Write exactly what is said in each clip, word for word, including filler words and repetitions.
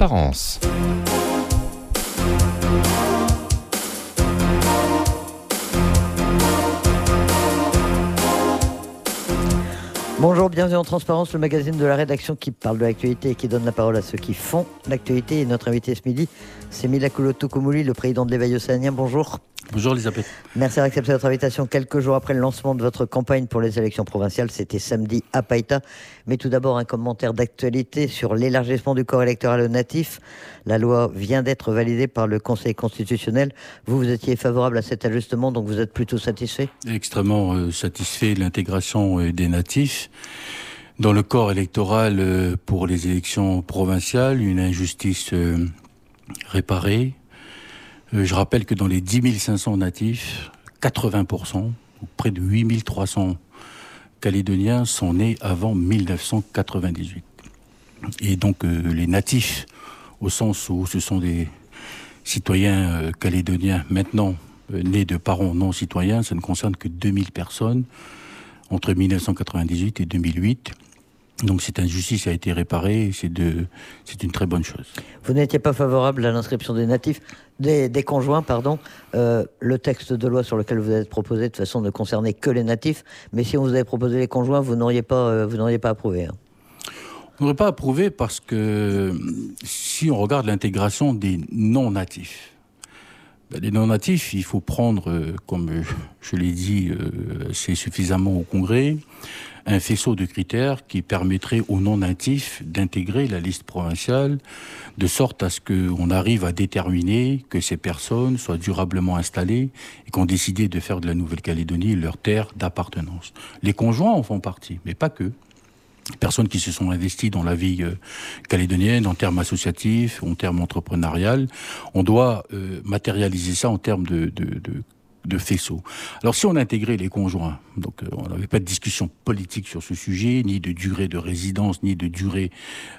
transparence. Bonjour, bienvenue en Transparence, le magazine de la rédaction qui parle de l'actualité et qui donne la parole à ceux qui font l'actualité. Et notre invité ce midi, c'est Mila Couloto-Koumouli, le président de l'Éveil océanien. Bonjour. Bonjour Elisabeth. Merci d'avoir accepté notre invitation quelques jours après le lancement de votre campagne pour les élections provinciales. C'était samedi à Païta. Mais tout d'abord, un commentaire d'actualité sur l'élargissement du corps électoral aux natifs. La loi vient d'être validée par le Conseil constitutionnel. Vous, vous étiez favorable à cet ajustement, donc vous êtes plutôt satisfait ? Extrêmement euh, satisfait de l'intégration euh, des natifs dans le corps électoral euh, pour les élections provinciales. Une injustice euh, réparée. Euh, je rappelle que dans les dix mille cinq cents natifs, quatre-vingts pour cent, ou près de huit mille trois cents Calédoniens sont nés avant mille neuf cent quatre-vingt-dix-huit. Et donc euh, les natifs, au sens où ce sont des citoyens euh, calédoniens maintenant euh, nés de parents non citoyens, ça ne concerne que deux mille personnes entre mille neuf cent quatre-vingt-dix-huit et deux mille huit. Donc cette injustice a été réparée et c'est, de, c'est une très bonne chose. Vous n'étiez pas favorable à l'inscription des natifs, des, des conjoints, pardon. Euh, le texte de loi sur lequel vous êtes proposé, de toute façon, ne concernait que les natifs. Mais si on vous avait proposé les conjoints, vous n'auriez pas, euh, vous n'auriez pas approuvé. Hein. On n'aurait pas approuvé parce que si on regarde l'intégration des non-natifs, ben les non-natifs, il faut prendre, euh, comme je l'ai dit, euh, c'est suffisamment au Congrès, un faisceau de critères qui permettrait aux non-natifs d'intégrer la liste provinciale de sorte à ce qu'on arrive à déterminer que ces personnes soient durablement installées et qu'on décide de faire de la Nouvelle-Calédonie leur terre d'appartenance. Les conjoints en font partie, mais pas que. Personnes qui se sont investies dans la vie euh, calédonienne en termes associatifs, en termes entrepreneurial. On doit euh, matérialiser ça en termes de, de, de de faisceau. Alors si on intégrait les conjoints, donc euh, on n'avait pas de discussion politique sur ce sujet, ni de durée de résidence, ni de durée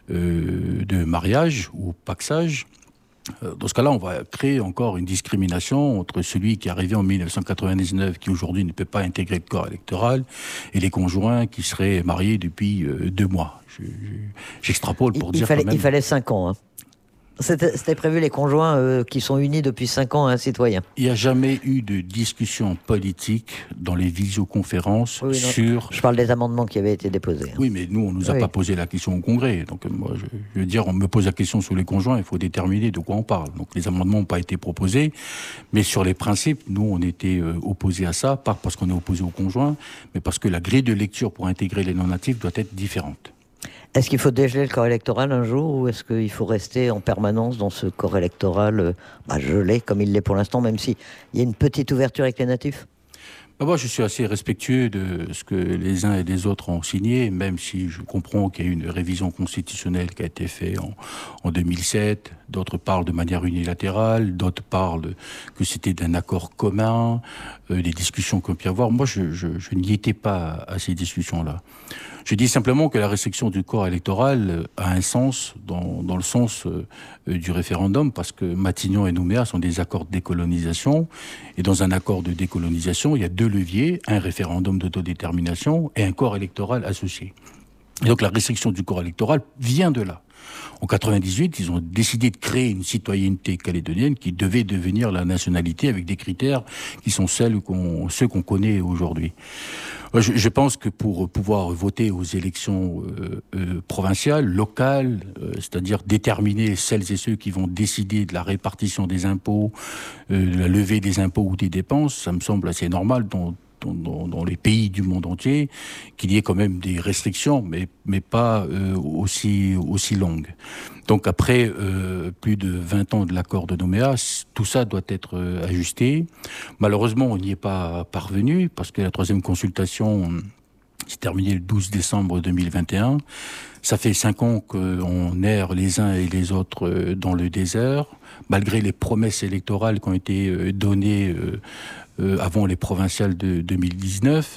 euh, de mariage ou paxage, euh, dans ce cas-là, on va créer encore une discrimination entre celui qui est arrivé en mille neuf cent quatre-vingt-dix-neuf, qui aujourd'hui ne peut pas intégrer le corps électoral, et les conjoints qui seraient mariés depuis euh, deux mois. Je, je, j'extrapole pour il, dire il fallait, quand même... Il fallait cinq ans, hein. C'était, c'était prévu les conjoints euh, qui sont unis depuis cinq ans à un citoyen. Il n'y a jamais eu de discussion politique dans les visioconférences oui, sur... Je parle des amendements qui avaient été déposés. Hein. Oui, mais nous, on ne nous a oui. pas posé la question au Congrès. Donc, moi, je, je veux dire, on me pose la question sur les conjoints, il faut déterminer de quoi on parle. Donc, les amendements n'ont pas été proposés. Mais sur les principes, nous, on était euh, opposés à ça, pas parce qu'on est opposés aux conjoints, mais parce que la grille de lecture pour intégrer les non-natifs doit être différente. Est-ce qu'il faut dégeler le corps électoral un jour ou est-ce qu'il faut rester en permanence dans ce corps électoral euh, bah, gelé comme il l'est pour l'instant, même s'il y a une petite ouverture avec les natifs ? Bah moi, je suis assez respectueux de ce que les uns et les autres ont signé, même si je comprends qu'il y a eu une révision constitutionnelle qui a été faite en, en deux mille sept. D'autres parlent de manière unilatérale, d'autres parlent que c'était d'un accord commun, euh, des discussions qu'on peut y avoir. Moi, je, je, je n'y étais pas à ces discussions-là. Je dis simplement que la restriction du corps électoral a un sens dans, dans le sens euh, du référendum, parce que Matignon et Nouméa sont des accords de décolonisation, et dans un accord de décolonisation, il y a deux leviers, un référendum d'autodétermination et un corps électoral associé. Et donc la restriction du corps électoral vient de là. En quatre-vingt-dix-huit, ils ont décidé de créer une citoyenneté calédonienne qui devait devenir la nationalité avec des critères qui sont celles qu'on, ceux qu'on connaît aujourd'hui. Je, je pense que pour pouvoir voter aux élections euh, euh, provinciales, locales, euh, c'est-à-dire déterminer celles et ceux qui vont décider de la répartition des impôts, euh, de la levée des impôts ou des dépenses, ça me semble assez normal dans Dans, dans, dans les pays du monde entier, qu'il y ait quand même des restrictions, mais, mais pas euh, aussi, aussi longues. Donc après euh, plus de vingt ans de l'accord de Nouméa, tout ça doit être euh, ajusté. Malheureusement, on n'y est pas parvenu, parce que la troisième consultation s'est terminée le douze décembre deux mille vingt et un. Ça fait cinq ans qu'on erre les uns et les autres dans le désert, malgré les promesses électorales qui ont été données euh, Euh, avant les provinciales de deux mille dix-neuf.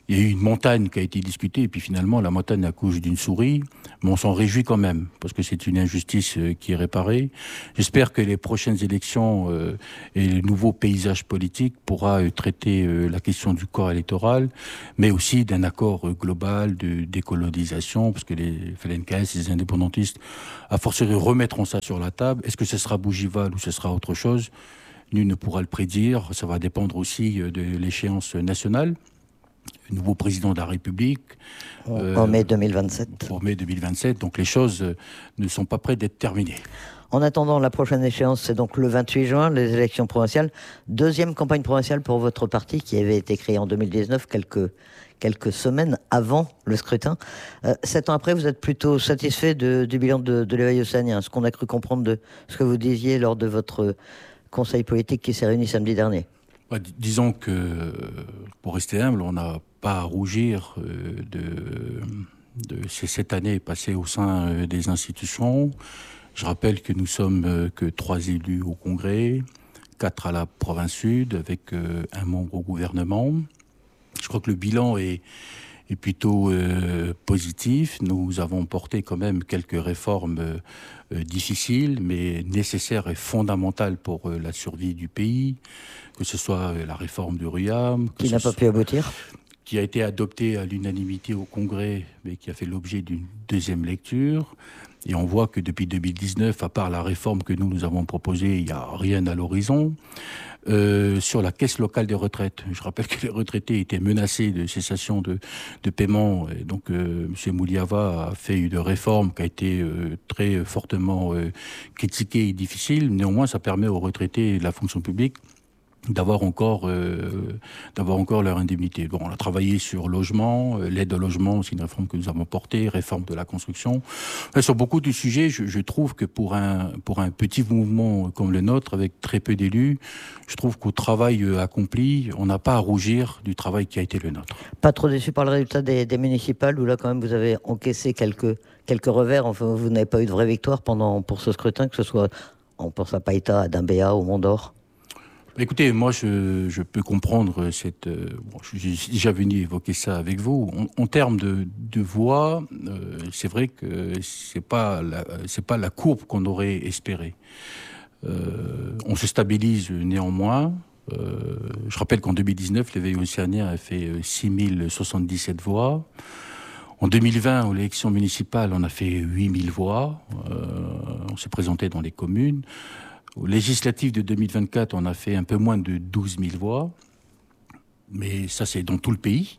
Il y a eu une montagne qui a été discutée, et puis finalement, la montagne accouche d'une souris, mais on s'en réjouit quand même, parce que c'est une injustice euh, qui est réparée. J'espère que les prochaines élections euh, et le nouveau paysage politique pourra euh, traiter euh, la question du corps électoral, mais aussi d'un accord euh, global de décolonisation, parce que les F L N K S, les indépendantistes, à fortiori remettront ça sur la table. Est-ce que ce sera Bougival ou ce sera autre chose? Nul ne pourra le prédire. Ça va dépendre aussi euh, de l'échéance nationale. Le nouveau président de la République. En, euh, en mai deux mille vingt-sept. En mai deux mille vingt-sept, donc les choses euh, ne sont pas prêtes d'être terminées. En attendant, la prochaine échéance, c'est donc le vingt-huit juin, les élections provinciales. Deuxième campagne provinciale pour votre parti, qui avait été créé en deux mille dix-neuf, quelques, quelques semaines avant le scrutin. Euh, sept ans après, vous êtes plutôt satisfait de, du bilan de, de l'éveil océanien, ce qu'on a cru comprendre de ce que vous disiez lors de votre conseil politique qui s'est réuni samedi dernier. Bah, disons que, pour rester humble, on n'a pas à rougir de, de ces sept années passées au sein des institutions. Je rappelle que nous sommes que trois élus au Congrès, quatre à la province sud, avec un membre au gouvernement. Je crois que le bilan est, est plutôt euh, positif. Nous avons porté quand même quelques réformes euh, difficiles, mais nécessaires et fondamentales pour euh, la survie du pays, que ce soit la réforme du RUAM. Qui n'a pas pu aboutir. Qui a été adoptée à l'unanimité au Congrès, mais qui a fait l'objet d'une deuxième lecture. Et on voit que depuis deux mille dix-neuf, à part la réforme que nous, nous avons proposée, il n'y a rien à l'horizon. Euh, sur la caisse locale des retraites, je rappelle que les retraités étaient menacés de cessation de, de paiement. Et donc, euh, M. Mouliava a fait une réforme qui a été euh, très fortement euh, critiquée et difficile. Néanmoins, ça permet aux retraités de la fonction publique d'avoir encore euh, d'avoir encore leur indemnité. Bon, on a travaillé sur logement, euh, l'aide au logement, c'est une réforme que nous avons portée, réforme de la construction. Enfin, sur beaucoup de sujets, je, je trouve que pour un pour un petit mouvement comme le nôtre, avec très peu d'élus, je trouve qu'au travail euh, accompli, on n'a pas à rougir du travail qui a été le nôtre. Pas trop déçu par le résultat des, des municipales, où là quand même vous avez encaissé quelques quelques revers. Enfin, vous n'avez pas eu de vraie victoire pendant pour ce scrutin, que ce soit on pense à Païta, à Dimbéa, au Mont-d'Or. Écoutez, moi, je, je peux comprendre cette... Euh, bon, je suis déjà venu évoquer ça avec vous. En, en termes de, de voix, euh, c'est vrai que c'est pas la, c'est pas la courbe qu'on aurait espérée. Euh, on se stabilise néanmoins. Euh, je rappelle qu'en deux mille dix-neuf, l'éveil océanien a fait six mille soixante-dix-sept voix. En deux mille vingt, aux élections municipales, on a fait huit mille voix. Euh, on s'est présenté dans les communes. Aux législatives de deux mille vingt-quatre, on a fait un peu moins de douze mille voix, mais ça c'est dans tout le pays.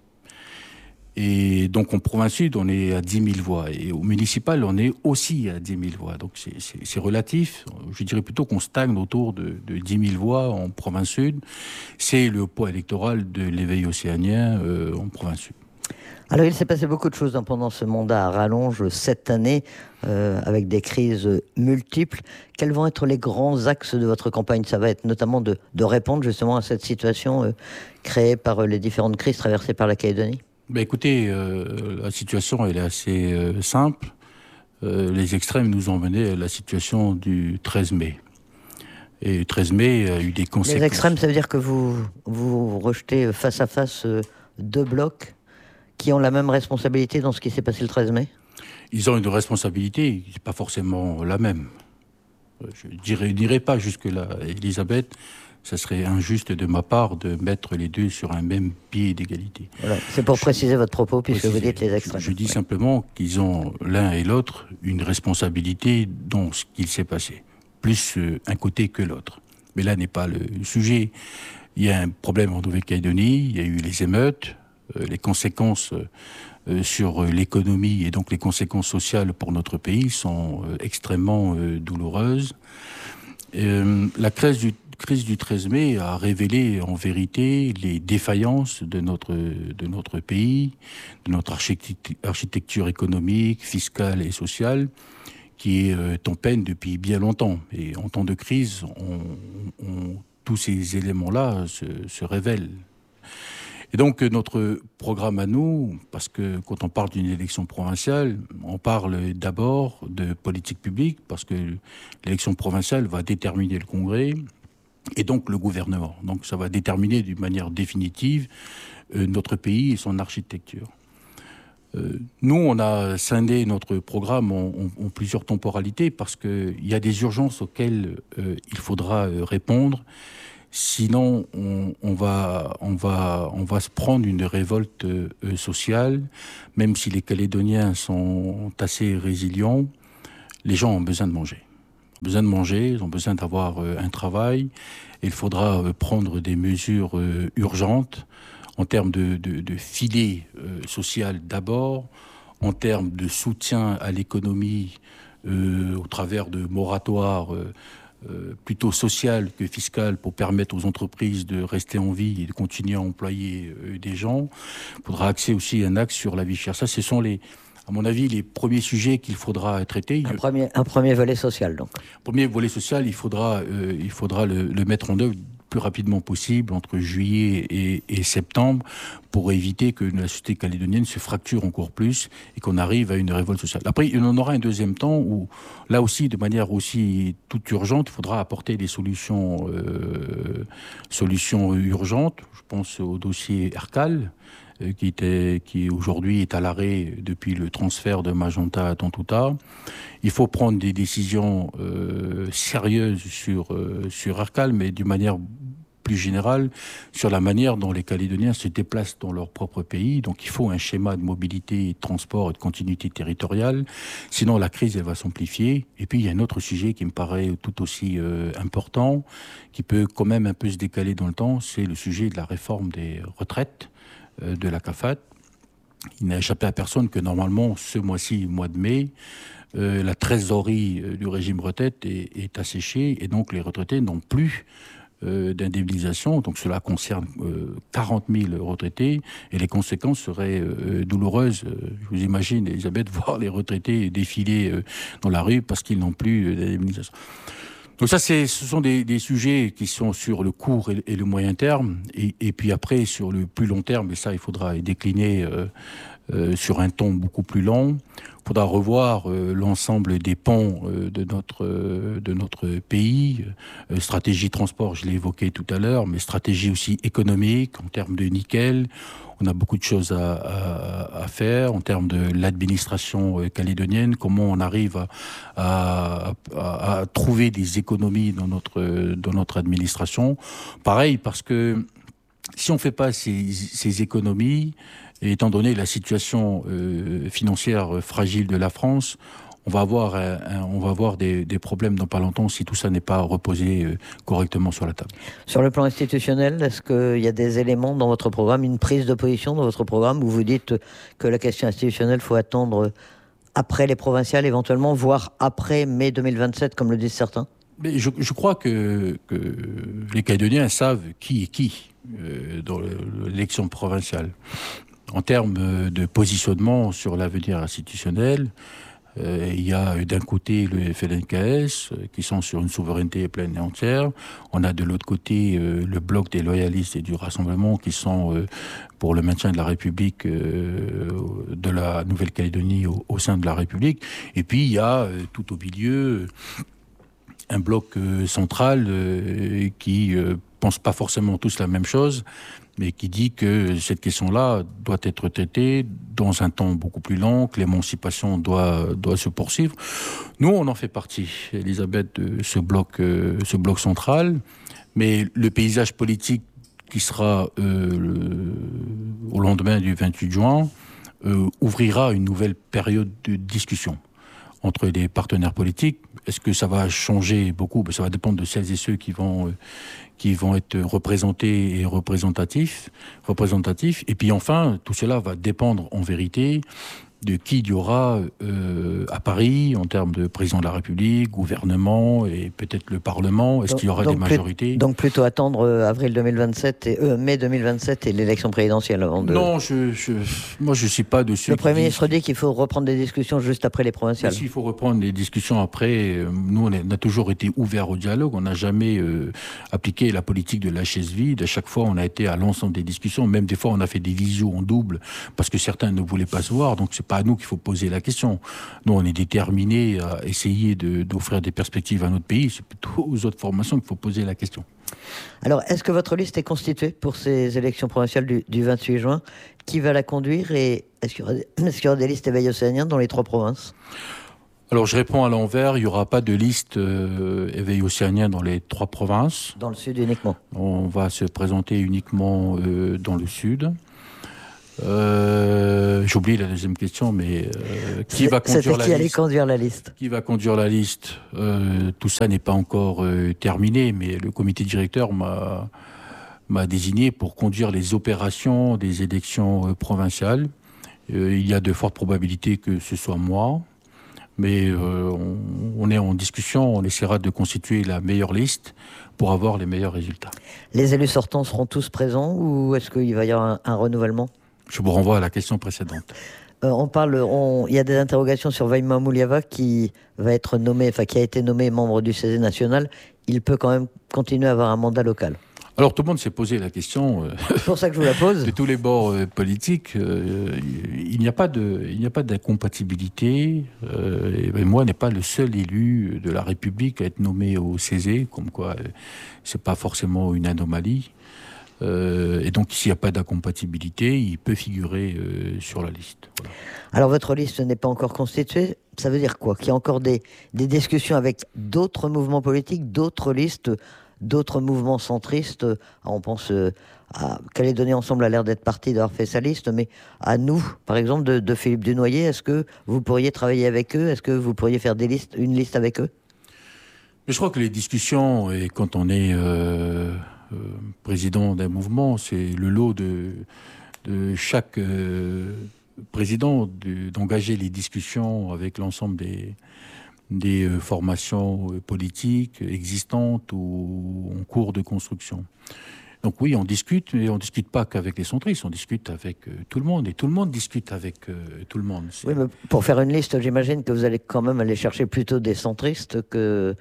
Et donc en province sud, on est à dix mille voix. Et au municipal, on est aussi à dix mille voix. Donc c'est, c'est, c'est relatif. Je dirais plutôt qu'on stagne autour de, de dix mille voix en province sud. C'est le poids électoral de l'éveil océanien euh, en province sud. Alors, il s'est passé beaucoup de choses pendant ce mandat à rallonge cette année, euh, avec des crises multiples. Quels vont être les grands axes de votre campagne? Ça va être notamment de, de répondre justement à cette situation euh, créée par euh, les différentes crises traversées par la Calédonie. Ben écoutez, euh, la situation elle est assez euh, simple. Euh, les extrêmes nous ont mené à la situation du treize mai. Et le treize mai a eu des conséquences. Les extrêmes, ça veut dire que vous, vous rejetez face à face euh, deux blocs qui ont la même responsabilité dans ce qui s'est passé le treize mai? Ils ont une responsabilité, pas forcément la même. Je ne dirais pas jusque-là, Elisabeth, ça serait injuste de ma part de mettre les deux sur un même pied d'égalité. Voilà. C'est pour je, préciser votre propos, puisque préciser, vous dites les extrêmes. Je, je dis ouais. simplement qu'ils ont l'un et l'autre une responsabilité dans ce qu'il s'est passé, plus un côté que l'autre. Mais là n'est pas le sujet. Il y a un problème en Nouvelle-Calédonie, il y a eu les émeutes, euh, les conséquences euh, sur l'économie et donc les conséquences sociales pour notre pays sont euh, extrêmement euh, douloureuses. Euh, la crise du, crise du treize mai a révélé en vérité les défaillances de notre, de notre pays, de notre architecture économique, fiscale et sociale, qui est euh, en peine depuis bien longtemps. Et en temps de crise, on, on, tous ces éléments-là se, se révèlent. Et donc notre programme à nous, parce que quand on parle d'une élection provinciale, on parle d'abord de politique publique, parce que l'élection provinciale va déterminer le Congrès, et donc le gouvernement. Donc ça va déterminer d'une manière définitive euh, notre pays et son architecture. Euh, nous, on a scindé notre programme en, en, en plusieurs temporalités parce qu'il y a des urgences auxquelles euh, il faudra euh, répondre. Sinon, on, on, va, on, va, on va se prendre une révolte euh, sociale, même si les Calédoniens sont assez résilients. Les gens ont besoin de manger. Ils ont besoin de manger, ils ont besoin d'avoir euh, un travail. Il faudra euh, prendre des mesures euh, urgentes en termes de, de, de filet euh, social d'abord, en termes de soutien à l'économie euh, au travers de moratoires euh, euh, plutôt social que fiscal pour permettre aux entreprises de rester en vie et de continuer à employer euh, des gens. Il faudra axer aussi un axe sur la vie chère. Ça, ce sont les... à mon avis, les premiers sujets qu'il faudra traiter. Un premier, un premier volet social, donc. Premier volet social, il faudra, euh, il faudra le, le mettre en œuvre le plus rapidement possible entre juillet et, et septembre pour éviter que la société calédonienne se fracture encore plus et qu'on arrive à une révolte sociale. Après, il y en aura un deuxième temps où, là aussi, de manière aussi toute urgente, il faudra apporter des solutions, euh, solutions urgentes. Je pense au dossier Ercal, qui, était, qui aujourd'hui est à l'arrêt depuis le transfert de Magenta à Tontouta. Il faut prendre des décisions euh, sérieuses sur, euh, sur Ercal, mais d'une manière plus générale, sur la manière dont les Calédoniens se déplacent dans leur propre pays. Donc il faut un schéma de mobilité, de transport et de continuité territoriale. Sinon, la crise, elle va s'amplifier. Et puis, il y a un autre sujet qui me paraît tout aussi euh, important, qui peut quand même un peu se décaler dans le temps, c'est le sujet de la réforme des retraites de la CAFAT. Il n'a échappé à personne que normalement, ce mois-ci, mois de mai, euh, la trésorerie euh, du régime retraite est, est asséchée et donc les retraités n'ont plus euh, d'indemnisation. Donc cela concerne euh, quarante mille retraités et les conséquences seraient euh, douloureuses. Je vous imagine, Elisabeth, voir les retraités défiler euh, dans la rue parce qu'ils n'ont plus d'indemnisation. Donc ça, c'est, ce sont des, des sujets qui sont sur le court et, et le moyen terme. Et, et puis après, sur le plus long terme, et ça, il faudra décliner euh, euh, sur un ton beaucoup plus long. Il faudra revoir euh, l'ensemble des ponts euh, de, notre, euh, de notre pays. Euh, stratégie transport, je l'ai évoqué tout à l'heure, mais stratégie aussi économique en termes de nickel. On a beaucoup de choses à, à, à faire en termes de l'administration calédonienne, comment on arrive à, à, à, à trouver des économies dans notre, dans notre administration. Pareil, parce que si on ne fait pas ces, ces économies, et étant donné la situation euh, financière fragile de la France, on va avoir, un, on va avoir des, des problèmes dans pas longtemps si tout ça n'est pas reposé euh, correctement sur la table. Sur le plan institutionnel, est-ce qu'il y a des éléments dans votre programme, une prise de position dans votre programme où vous dites que la question institutionnelle, il faut attendre après les provinciales éventuellement, voire après mai deux mille vingt-sept, comme le disent certains? Mais je, je crois que, que les Calédoniens savent qui est qui euh, dans l'élection provinciale. En termes de positionnement sur l'avenir institutionnel, Euh, il y a d'un côté le F L N K S euh, qui sont sur une souveraineté pleine et entière. On a de l'autre côté euh, le bloc des loyalistes et du Rassemblement qui sont euh, pour le maintien de la République euh, de la Nouvelle-Calédonie au, au sein de la République. Et puis il y a euh, tout au milieu un bloc euh, central euh, qui euh, pense pas forcément tous la même chose, mais qui dit que cette question-là doit être traitée dans un temps beaucoup plus long, que l'émancipation doit, doit se poursuivre. Nous, on en fait partie, Elisabeth, de ce bloc, euh, ce bloc central, mais le paysage politique qui sera euh, le, au lendemain du vingt-huit juin euh, ouvrira une nouvelle période de discussion entre les partenaires politiques. Est-ce que ça va changer beaucoup? Ça va dépendre de celles et ceux qui vont, euh, qui vont être représentés et représentatifs, représentatifs. Et puis enfin, tout cela va dépendre en vérité de qui il y aura euh, à Paris en termes de président de la République, gouvernement et peut-être le Parlement. Est-ce qu'il y aura des majorités? Plus, donc plutôt attendre euh, avril deux mille vingt-sept et euh, mai deux mille vingt-sept et l'élection présidentielle avant de... Non, je, je, moi je ne suis pas de ceux Le Premier qui ministre dit qu'il faut reprendre des discussions juste après les provinciales. S'il faut reprendre les discussions après, nous on a, on a toujours été ouverts au dialogue, on n'a jamais euh, appliqué la politique de la chaise vide. À chaque fois on a été à l'ensemble des discussions, même des fois on a fait des visios en double parce que certains ne voulaient pas se voir, donc c'est pas pas à nous qu'il faut poser la question. Nous, on est déterminés à essayer de, d'offrir des perspectives à notre pays. C'est plutôt aux autres formations qu'il faut poser la question. Alors, est-ce que votre liste est constituée pour ces élections provinciales du, du vingt-huit juin? Qui va la conduire et est-ce qu'il y aura des, est-ce qu'il y aura des listes éveil océanien dans les trois provinces? Alors, je réponds à l'envers. Il n'y aura pas de liste euh, éveil océanien dans les trois provinces. Dans le sud uniquement? On va se présenter uniquement euh, dans le sud. Euh, J'oublie la deuxième question, mais euh, qui va conduire la liste? Qui allait conduire la liste? Qui va conduire la liste? euh, Tout ça n'est pas encore euh, terminé, mais le comité directeur m'a m'a désigné pour conduire les opérations des élections euh, provinciales. Euh, il y a de fortes probabilités que ce soit moi, mais euh, on, on est en discussion. On essaiera de constituer la meilleure liste pour avoir les meilleurs résultats. Les élus sortants seront tous présents ou est-ce qu'il va y avoir un, un renouvellement? Je vous renvoie à la question précédente. Euh, on parle, on, il y a des interrogations sur Vaima Mouliava qui va être nommé, enfin qui a été nommé membre du C E S E national. Il peut quand même continuer à avoir un mandat local. Alors tout le monde s'est posé la question. Euh, C'est pour ça que je vous la pose. De tous les bords euh, politiques, euh, il n'y a pas de, il n'y a pas d'incompatibilité. Euh, et ben moi, n'est pas le seul élu de la République à être nommé au C E S E, comme quoi euh, c'est pas forcément une anomalie. Euh, et donc, s'il n'y a pas d'incompatibilité, il peut figurer euh, sur la liste. Voilà. Alors, votre liste n'est pas encore constituée. Ça veut dire quoi? Qu'il y a encore des, des discussions avec d'autres mouvements politiques, d'autres listes, d'autres mouvements centristes. Alors, on pense euh, à Calédonie Ensemble a l'air d'être parti d'avoir fait sa liste, mais à nous, par exemple, de, de Philippe Dunoyer, est-ce que vous pourriez travailler avec eux? Est-ce que vous pourriez faire des listes, une liste avec eux? Mais je crois que les discussions, et quand on est euh, euh, président d'un mouvement, c'est le lot de, de chaque euh, président de, d'engager les discussions avec l'ensemble des, des euh, formations politiques existantes ou en cours de construction. Donc oui, on discute, mais on ne discute pas qu'avec les centristes, on discute avec euh, tout le monde, et tout le monde discute avec euh, tout le monde. Oui, mais pour faire une liste, j'imagine que vous allez quand même aller chercher plutôt des centristes que,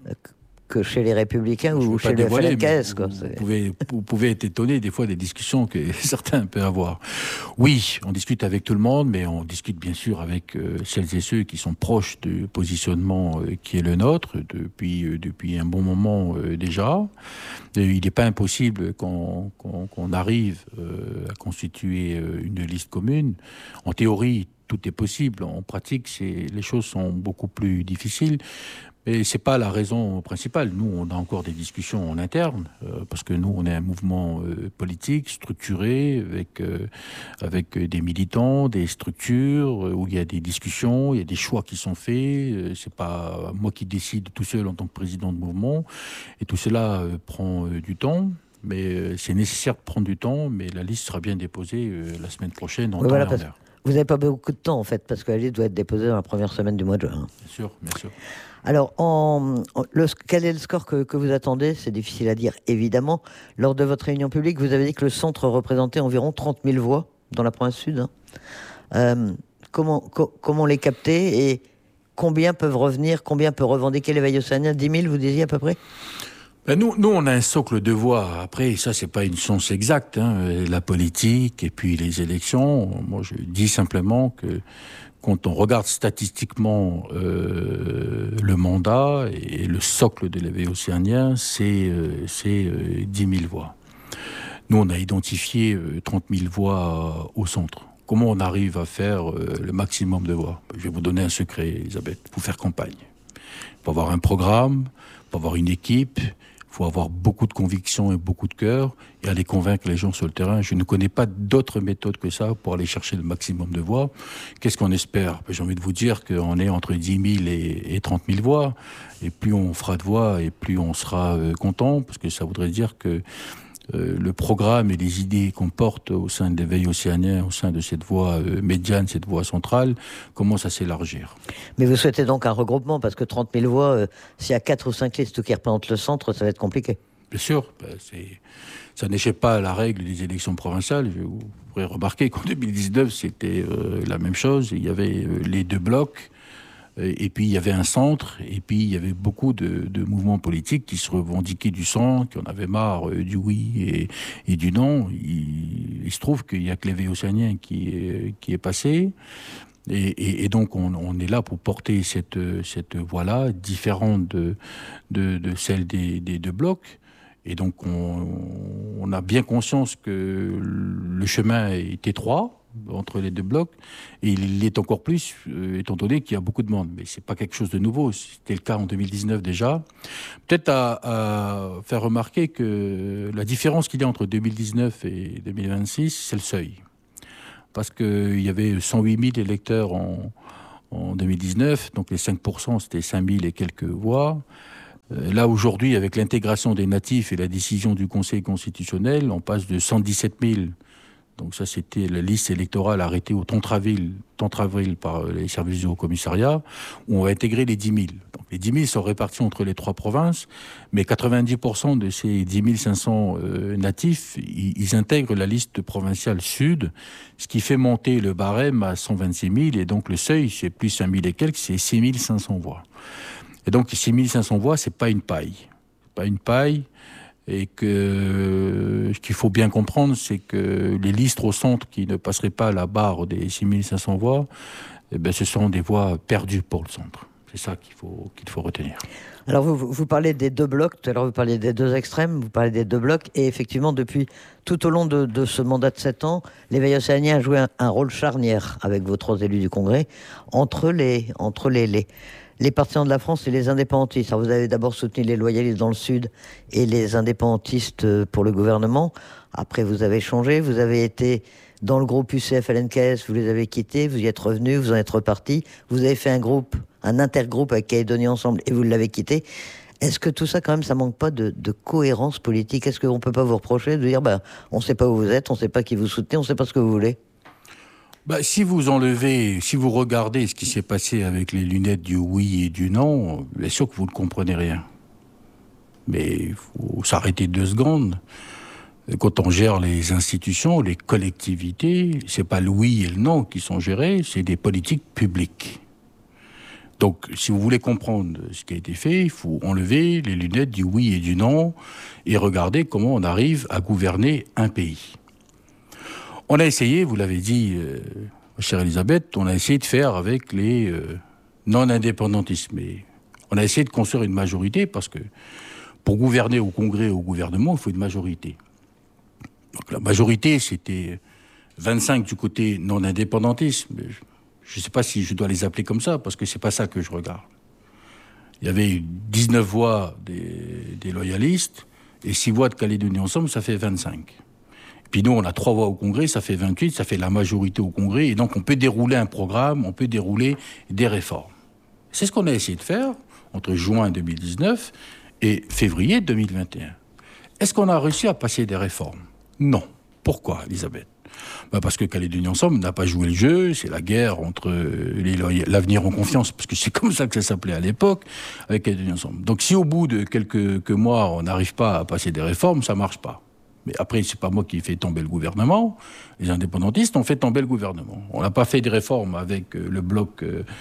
que chez les Républicains ou chez le F L N K S. Quoi. Vous, vous, pouvez, vous pouvez être étonné des fois des discussions que certains peuvent avoir. Oui, on discute avec tout le monde, mais on discute bien sûr avec euh, celles et ceux qui sont proches du positionnement euh, qui est le nôtre depuis, euh, depuis un bon moment euh, déjà. Et il n'est pas impossible qu'on, qu'on, qu'on arrive euh, à constituer euh, une liste commune. En théorie, tout est possible. En pratique, c'est, les choses sont beaucoup plus difficiles. Mais c'est pas la raison principale. Nous, on a encore des discussions en interne, euh, parce que nous, on est un mouvement euh, politique structuré avec euh, avec des militants, des structures euh, où il y a des discussions, il y a des choix qui sont faits. Euh, c'est pas moi qui décide tout seul en tant que président de mouvement, et tout cela euh, prend euh, du temps. Mais euh, c'est nécessaire de prendre du temps. Mais la liste sera bien déposée euh, la semaine prochaine en oui, temps voilà, et en heure. Vous n'avez pas beaucoup de temps en fait, parce que la liste doit être déposée dans la première semaine du mois de juin. Bien sûr, bien sûr. Alors, en, en, le, quel est le score que, que vous attendez? C'est difficile à dire, évidemment. Lors de votre réunion publique, vous avez dit que le centre représentait environ trente mille voix dans la province sud. Hein. Euh, comment, co, comment les capter et combien peuvent revenir, combien peut revendiquer l'éveil océanien? dix mille, vous disiez à peu près? Ben nous, nous, on a un socle de voix. Après, ça, c'est pas une science exacte, hein, la politique et puis les élections. Moi, je dis simplement que quand on regarde statistiquement euh, le mandat et le socle de l'éveil océanien, c'est euh, c'est euh, dix mille voix. Nous, on a identifié euh, trente mille voix au centre. Comment on arrive à faire euh, le maximum de voix? Je vais vous donner un secret, Elisabeth. Il faut faire campagne. Il faut avoir un programme, il faut avoir une équipe. Il faut avoir beaucoup de conviction et beaucoup de cœur et aller convaincre les gens sur le terrain. Je ne connais pas d'autre méthode que ça pour aller chercher le maximum de voix. Qu'est-ce qu'on espère? J'ai envie de vous dire qu'on est entre dix mille et trente mille voix. Et plus on fera de voix et plus on sera euh, content, parce que ça voudrait dire que euh, le programme et les idées qu'on porte au sein de l'éveil océanien, au sein de cette voie euh, médiane, cette voie centrale, commence à s'élargir. Mais vous souhaitez donc un regroupement, parce que trente mille voix, euh, s'il y a quatre ou cinq listes qui représentent le centre, ça va être compliqué. Bien sûr, ben c'est, ça n'échappe pas à la règle des élections provinciales. Vous pourrez remarquer qu'en deux mille dix-neuf, c'était euh, la même chose. Il y avait euh, les deux blocs. Et puis il y avait un centre, et puis il y avait beaucoup de, de mouvements politiques qui se revendiquaient du centre, qui en avaient marre euh, du oui et, et du non. Il, il se trouve qu'il n'y a que l'éveil océanien qui est, qui est passé. Et, et, et donc, on, on est là pour porter cette, cette voie-là, différente de, de, de celle des, des deux blocs. Et donc, on, on a bien conscience que le chemin est étroit entre les deux blocs, et il l'est encore plus, euh, étant donné qu'il y a beaucoup de monde. Mais c'est pas quelque chose de nouveau, c'était le cas en deux mille dix-neuf déjà. Peut-être à, à faire remarquer que la différence qu'il y a entre deux mille dix-neuf et deux mille vingt-six, c'est le seuil. Parce qu'il y avait cent huit mille électeurs en, en deux mille dix-neuf, donc les cinq pour cent, c'était cinq mille et quelques voix. Euh, là, aujourd'hui, avec l'intégration des natifs et la décision du Conseil constitutionnel, on passe de cent dix-sept mille. Donc ça, c'était la liste électorale arrêtée au trente avril, trente avril par les services du Haut-Commissariat, où on va intégrer les dix mille. Donc les dix mille sont répartis entre les trois provinces, mais quatre-vingt-dix pour cent de ces dix mille cinq cents euh, natifs, ils, ils intègrent la liste provinciale sud, ce qui fait monter le barème à cent vingt-six mille, et donc le seuil, c'est plus cinq mille et quelques, c'est six mille cinq cents voix. Et donc six mille cinq cents voix, c'est pas une paille. C'est pas une paille. Et que ce qu'il faut bien comprendre, c'est que les listes au centre qui ne passeraient pas la barre des six mille cinq cents voix, eh ben, ce sont des voix perdues pour le centre. C'est ça qu'il faut, qu'il faut retenir. Alors vous, vous parlez des deux blocs, tout à l'heure vous parliez des deux extrêmes, vous parlez des deux blocs, et effectivement depuis tout au long de, de ce mandat de sept ans, l'éveil océanien a joué un, un rôle charnière avec vos trois élus du Congrès, entre les... Entre les, les Les partisans de la France et les indépendantistes. Alors vous avez d'abord soutenu les loyalistes dans le Sud et les indépendantistes pour le gouvernement. Après, vous avez changé. Vous avez été dans le groupe U C F L N K S, vous les avez quittés, vous y êtes revenu, vous en êtes reparti. Vous avez fait un groupe, un intergroupe avec Calédonie Ensemble et vous l'avez quitté. Est-ce que tout ça, quand même, ça manque pas de, de cohérence politique? Est-ce qu'on peut pas vous reprocher de dire, bah, on sait pas où vous êtes, on sait pas qui vous soutenez, on sait pas ce que vous voulez? Bah, si vous enlevez, si vous regardez ce qui s'est passé avec les lunettes du oui et du non, bien sûr que vous ne comprenez rien. Mais il faut s'arrêter deux secondes. Quand on gère les institutions, les collectivités, c'est pas le oui et le non qui sont gérés, c'est des politiques publiques. Donc, si vous voulez comprendre ce qui a été fait, il faut enlever les lunettes du oui et du non et regarder comment on arrive à gouverner un pays. On a essayé, vous l'avez dit, euh, chère Elisabeth, on a essayé de faire avec les euh, non-indépendantistes. Mais on a essayé de construire une majorité parce que pour gouverner au Congrès, au gouvernement, il faut une majorité. Donc la majorité, c'était vingt-cinq du côté non-indépendantiste. Mais je ne sais pas si je dois les appeler comme ça parce que c'est pas ça que je regarde. Il y avait dix-neuf voix des, des loyalistes et six voix de Calédonie Ensemble, ça fait vingt-cinq. Puis nous, on a trois voix au Congrès, ça fait vingt-huit, ça fait la majorité au Congrès. Et donc, on peut dérouler un programme, on peut dérouler des réformes. C'est ce qu'on a essayé de faire entre juin deux mille dix-neuf et février deux mille vingt et un. Est-ce qu'on a réussi à passer des réformes? Non. Pourquoi, Elisabeth? Ben parce que Calédonie Ensemble n'a pas joué le jeu, c'est la guerre entre les, l'avenir en confiance, parce que c'est comme ça que ça s'appelait à l'époque, avec Calédonie Ensemble. Donc, si au bout de quelques, quelques mois, on n'arrive pas à passer des réformes, ça ne marche pas. Mais après, c'est pas moi qui fais tomber le gouvernement. Les indépendantistes ont fait tomber le gouvernement. On n'a pas fait de réformes avec le bloc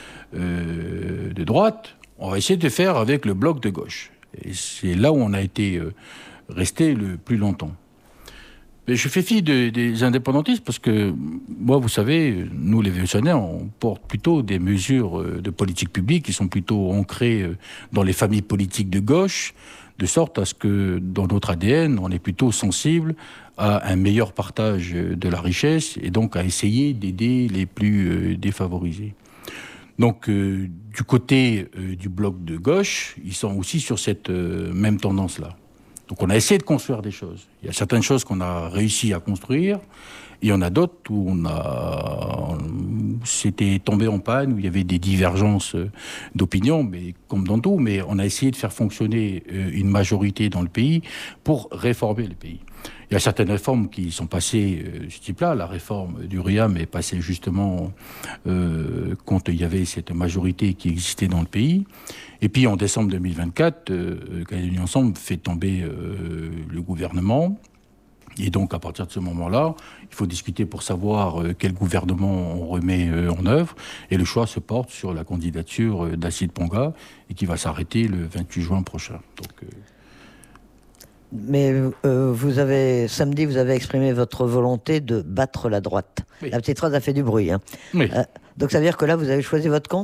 euh, de droite. On va essayer de faire avec le bloc de gauche. Et c'est là où on a été euh, resté le plus longtemps. Mais je fais fi de, des indépendantistes parce que, moi, vous savez, nous, les Véotianais, on porte plutôt des mesures de politique publique qui sont plutôt ancrées dans les familles politiques de gauche, de sorte à ce que, dans notre A D N, on est plutôt sensible à un meilleur partage de la richesse et donc à essayer d'aider les plus défavorisés. Donc, euh, du côté euh, du bloc de gauche, ils sont aussi sur cette euh, même tendance-là. Donc, on a essayé de construire des choses. Il y a certaines choses qu'on a réussi à construire, et il y en a d'autres où on a, c'était tombé en panne, où il y avait des divergences d'opinion, mais comme dans tout, mais on a essayé de faire fonctionner une majorité dans le pays pour réformer le pays. Il y a certaines réformes qui sont passées de ce type-là. La réforme du R I A M est passée justement euh, quand il y avait cette majorité qui existait dans le pays. Et puis en décembre deux mille vingt-quatre, euh, Calédonie Ensemble fait tomber euh, le gouvernement. Et donc, à partir de ce moment-là, il faut discuter pour savoir euh, quel gouvernement on remet euh, en œuvre. Et le choix se porte sur la candidature euh, d'Acide Ponga, et qui va s'arrêter le vingt-huit juin prochain. Donc, euh... Mais euh, vous avez, samedi, vous avez exprimé votre volonté de battre la droite. Oui. La petite phrase a fait du bruit. Hein. Oui. Euh, Donc ça veut dire que là, vous avez choisi votre camp ?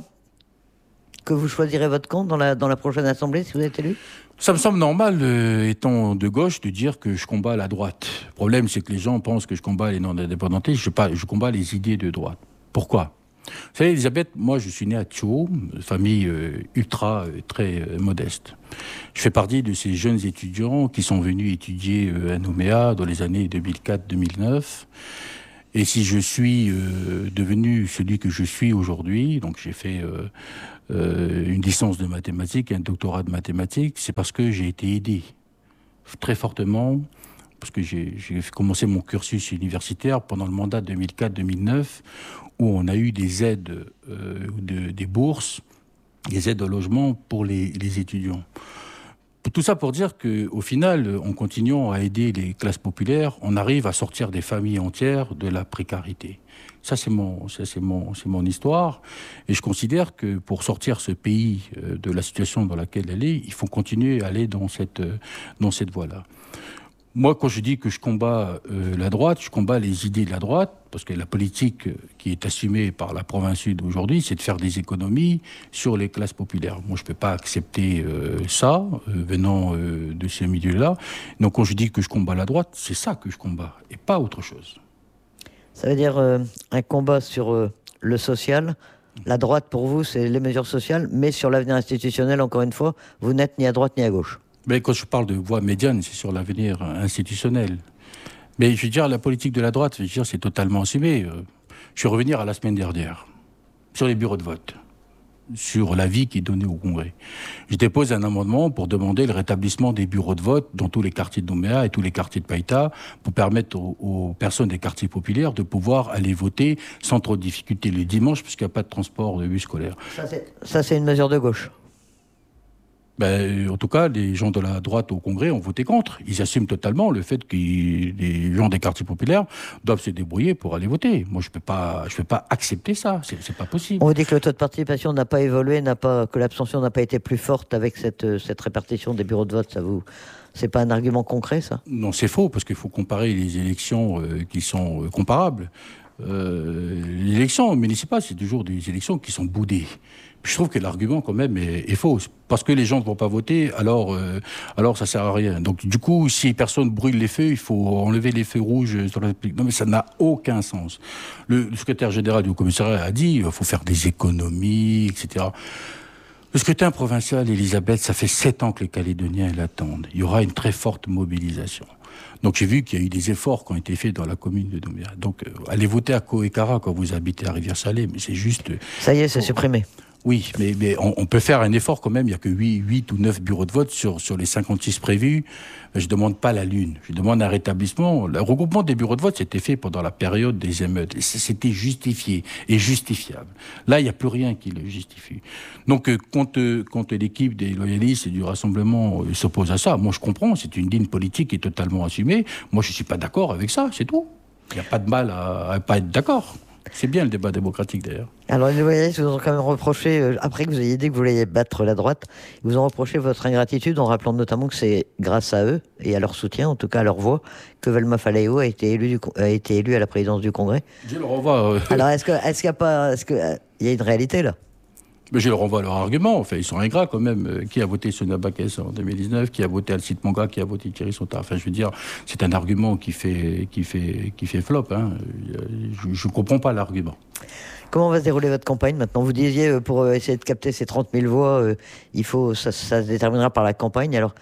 Que vous choisirez votre camp dans la, dans la prochaine assemblée, si vous êtes élu ? Ça me semble normal, euh, étant de gauche, de dire que je combats la droite. Le problème, c'est que les gens pensent que je combats les non-indépendantistes. Je, je combats les idées de droite. Pourquoi ? Vous savez, Elisabeth, moi, je suis né à Thio, famille euh, ultra, euh, très euh, modeste. Je fais partie de ces jeunes étudiants qui sont venus étudier euh, à Nouméa dans les années deux mille quatre deux mille neuf. Et si je suis euh, devenu celui que je suis aujourd'hui, donc j'ai fait euh, euh, une licence de mathématiques et un doctorat de mathématiques, c'est parce que j'ai été aidé très fortement, parce que j'ai, j'ai commencé mon cursus universitaire pendant le mandat deux mille quatre deux mille neuf, où on a eu des aides, euh, de, des bourses, des aides au logement pour les, les étudiants. Tout ça pour dire qu'au final, en continuant à aider les classes populaires, on arrive à sortir des familles entières de la précarité. Ça, c'est mon, ça, c'est mon, c'est mon histoire. Et je considère que pour sortir ce pays de la situation dans laquelle elle est, il faut continuer à aller dans cette, dans cette voie-là. Moi, quand je dis que je combats euh, la droite, je combats les idées de la droite, parce que la politique qui est assumée par la province sud aujourd'hui, c'est de faire des économies sur les classes populaires. Moi, je ne peux pas accepter euh, ça, euh, venant euh, de ces milieux-là. Donc, quand je dis que je combats la droite, c'est ça que je combats, et pas autre chose. Ça veut dire euh, un combat sur euh, le social. La droite, pour vous, c'est les mesures sociales, mais sur l'avenir institutionnel, encore une fois, vous n'êtes ni à droite ni à gauche. Mais quand je parle de voie médiane, c'est sur l'avenir institutionnel. Mais je veux dire, la politique de la droite, je veux dire, c'est totalement assumé. Je vais revenir à la semaine dernière, sur les bureaux de vote, sur l'avis qui est donné au Congrès. Je dépose un amendement pour demander le rétablissement des bureaux de vote dans tous les quartiers de Nouméa et tous les quartiers de Païta, pour permettre aux, aux personnes des quartiers populaires de pouvoir aller voter sans trop de difficultés les dimanches, puisqu'il n'y a pas de transport de bus scolaire. Ça, c'est, ça, c'est une mesure de gauche. Ben, en tout cas, les gens de la droite au Congrès ont voté contre. Ils assument totalement le fait que les gens des quartiers populaires doivent se débrouiller pour aller voter. Moi, je ne peux pas, je peux pas accepter ça. C'est, c'est pas possible. On vous dit que le taux de participation n'a pas évolué, n'a pas, que l'abstention n'a pas été plus forte avec cette, cette répartition des bureaux de vote. Ça vous, c'est pas un argument concret, ça ? Non, c'est faux, parce qu'il faut comparer les élections euh, qui sont euh, comparables. Euh, les élections municipales, c'est toujours des élections qui sont boudées. Je trouve que l'argument, quand même, est, est faux. Parce que les gens ne vont pas voter, alors, euh, alors ça ne sert à rien. Donc, du coup, si personne brûle les feux, il faut enlever les feux rouges sur la République. Non, mais ça n'a aucun sens. Le, le secrétaire général du commissariat a dit qu'il faut faire des économies, et cetera. Le scrutin provincial, Elisabeth, ça fait sept ans que les Calédoniens l'attendent. Il y aura une très forte mobilisation. Donc j'ai vu qu'il y a eu des efforts qui ont été faits dans la commune de Nouméa. Donc euh, allez voter à Koekara quand vous habitez à Rivière-Salée, mais c'est juste... Ça y est, c'est oh. supprimé. Oui, mais, mais on, on peut faire un effort quand même. Il n'y a que huit ou neuf bureaux de vote sur, sur les cinquante-six prévus. Je ne demande pas la lune. Je demande un rétablissement. Le regroupement des bureaux de vote, c'était fait pendant la période des émeutes. C'était justifié et justifiable. Là, il n'y a plus rien qui le justifie. Donc, quand, quand l'équipe des loyalistes et du Rassemblement s'oppose à ça, moi je comprends. C'est une ligne politique qui est totalement assumée. Moi, je ne suis pas d'accord avec ça, c'est tout. Il n'y a pas de mal à ne pas être d'accord. C'est bien le débat démocratique d'ailleurs. Alors les loyalistes vous ont quand même reproché, euh, après que vous ayez dit que vous vouliez battre la droite, ils vous ont reproché votre ingratitude en rappelant notamment que c'est grâce à eux et à leur soutien, en tout cas à leur voix, que Velma Falaïo a été élu, du, a été élu à la présidence du Congrès. Je le renvoie. Euh... Alors est-ce que, est-ce qu'il y a pas, est-ce que, euh, il y a une réalité là? Mais je le renvoie à leur argument. Enfin, ils sont ingrats quand même. Qui a voté Sonia Bakès en deux mille dix-neuf? Qui a voté Alcide Monga? Qui a voté Thierry Sontard? Enfin, je veux dire, c'est un argument qui fait, qui fait, qui fait flop. Hein. Je ne comprends pas l'argument. Comment va se dérouler votre campagne maintenant? Vous disiez, pour essayer de capter ces trente mille voix, il faut, ça, ça se déterminera par la campagne. Alors,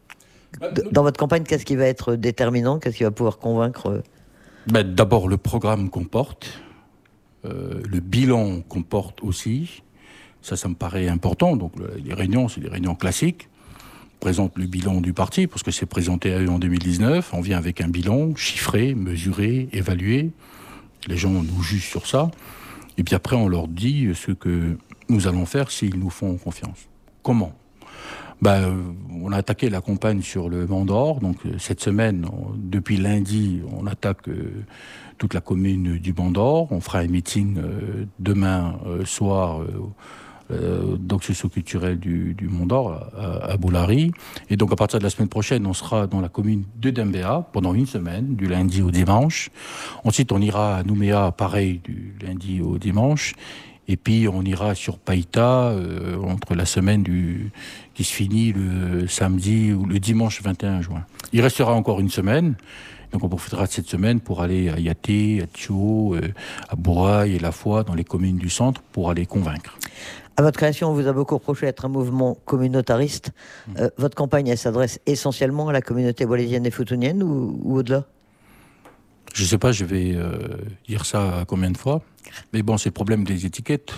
dans votre campagne, qu'est-ce qui va être déterminant? Qu'est-ce qui va pouvoir convaincre? Ben, d'abord, le programme qu'on porte, euh, le bilan qu'on porte aussi. Ça, ça me paraît important. Donc, les réunions, c'est des réunions classiques. On présente le bilan du parti, parce que c'est présenté à eux en deux mille dix-neuf. On vient avec un bilan chiffré, mesuré, évalué. Les gens nous jugent sur ça. Et puis après, on leur dit ce que nous allons faire s'ils nous font confiance. Comment? Ben, on a attaqué la campagne sur le Mont d'Or. Donc, cette semaine, on, depuis lundi, on attaque euh, toute la commune du Mont d'Or. On fera un meeting euh, demain euh, soir... Euh, euh, donc socio-culturel du, du Mont d'Or à, à Boulari. Et donc à partir de la semaine prochaine, on sera dans la commune de Dembéa pendant une semaine, du lundi au dimanche. Ensuite, on ira à Nouméa, pareil, du lundi au dimanche. Et puis on ira sur Païta euh, entre la semaine du, qui se finit le samedi ou le dimanche vingt et un juin. Il restera encore une semaine. Donc on profitera de cette semaine pour aller à Yaté, à Thio, euh, à Bourail et La Foix, dans les communes du centre, pour aller convaincre. À votre création, on vous a beaucoup reproché d'être un mouvement communautariste. Mmh. Euh, votre campagne, elle s'adresse essentiellement à la communauté wallisienne et futunienne ou, ou au-delà ? Je ne sais pas, je vais euh, dire ça combien de fois. Mais bon, c'est le problème des étiquettes.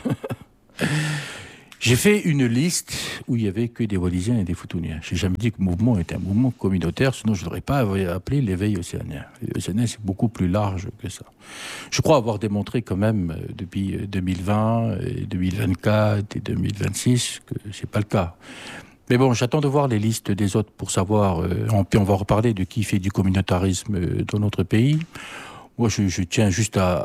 J'ai fait une liste où il n'y avait que des Wallisiens et des Futuniens. Je n'ai jamais dit que le mouvement était un mouvement communautaire, sinon je n'aurais pas appelé l'éveil océanien. L'éveil océanien, c'est beaucoup plus large que ça. Je crois avoir démontré quand même depuis deux mille vingt, et deux mille vingt-quatre et deux mille vingt-six que ce n'est pas le cas. Mais bon, j'attends de voir les listes des autres pour savoir, euh, puis on va reparler de qui fait du communautarisme dans notre pays. Moi, je, je tiens juste à,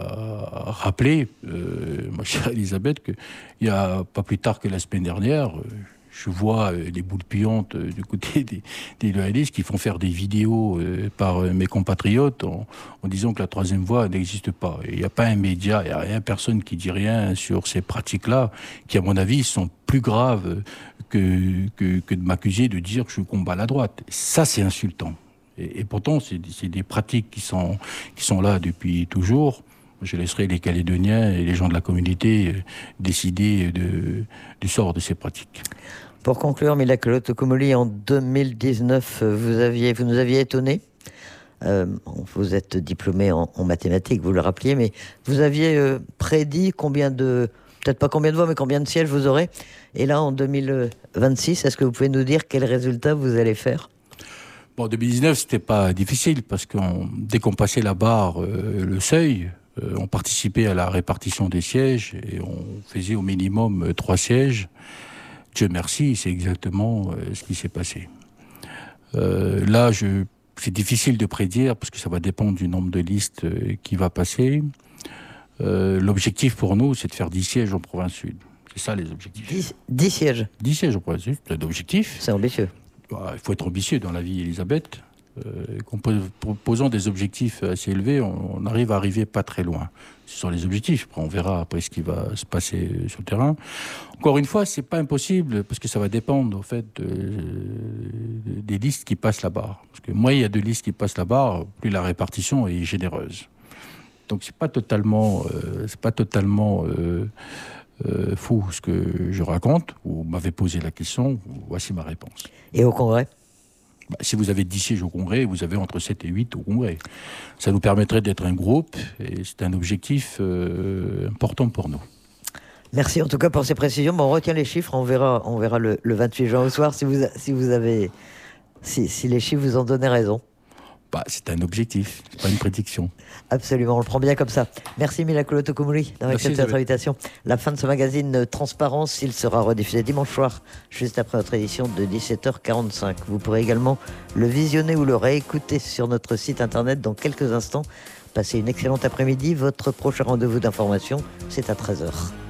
à rappeler, euh, ma chère Elisabeth, qu'il n'y a pas plus tard que la semaine dernière, euh, je vois euh, les boules puantes euh, du côté des, des loyalistes qui font faire des vidéos euh, par euh, mes compatriotes en, en disant que la troisième voie n'existe pas. Il n'y a pas un média, il n'y a rien, personne qui dit rien sur ces pratiques-là, qui, à mon avis, sont plus graves que, que, que de m'accuser de dire que je combats la droite. Ça, c'est insultant. Et, et pourtant, c'est, c'est des pratiques qui sont, qui sont là depuis toujours. Je laisserai les Calédoniens et les gens de la communauté décider de, du sort de ces pratiques. Pour conclure, Mila Tokomoli, en deux mille dix-neuf, vous, aviez, vous nous aviez étonné. Euh, vous êtes diplômé en, en mathématiques, vous le rappeliez, mais vous aviez euh, prédit combien de, peut-être pas combien de voix, mais combien de sièges vous aurez. Et là, en deux mille vingt-six, est-ce que vous pouvez nous dire quel résultat vous allez faire ? Bon, en deux mille dix-neuf, c'était pas difficile parce que dès qu'on passait la barre, euh, le seuil, euh, on participait à la répartition des sièges et on faisait au minimum euh, trois sièges. Dieu merci, c'est exactement euh, ce qui s'est passé. Euh, là, je, c'est difficile de prédire parce que ça va dépendre du nombre de listes euh, qui va passer. Euh, l'objectif pour nous, c'est de faire dix sièges en province sud. C'est ça les objectifs. dix sièges dix sièges en province sud, c'est l'objectif. C'est ambitieux. Bah, il faut être ambitieux dans la vie, Elisabeth. Euh, proposant des objectifs assez élevés, on, on arrive à arriver pas très loin. Ce sont les objectifs. Après, on verra après ce qui va se passer sur le terrain. Encore une fois, c'est pas impossible parce que ça va dépendre en fait de, de, des listes qui passent la barre. Parce que moins il y a de listes qui passent la barre, plus la répartition est généreuse. Donc c'est pas totalement, euh, c'est pas totalement euh, euh, fou ce que je raconte. Vous m'avez posé la question, voici ma réponse. Et au Congrès ? Bah, si vous avez dix sièges au Congrès, vous avez entre sept et huit au Congrès. Ça nous permettrait d'être un groupe et c'est un objectif euh, important pour nous. Merci en tout cas pour ces précisions. Bon, on retient les chiffres, on verra, on verra le, le vingt-huit juin au soir si vous, si vous avez, si, si les chiffres vous en donnent raison. Bah, c'est un objectif, c'est pas une prédiction. Absolument, on le prend bien comme ça. Merci Mila Tokomoli d'avoir accepté notre invitation. La fin de ce magazine Transparence, il sera rediffusé dimanche soir, juste après notre édition de dix-sept heures quarante-cinq. Vous pourrez également le visionner ou le réécouter sur notre site internet dans quelques instants. Passez une excellente après-midi. Votre prochain rendez-vous d'information, c'est à treize heures.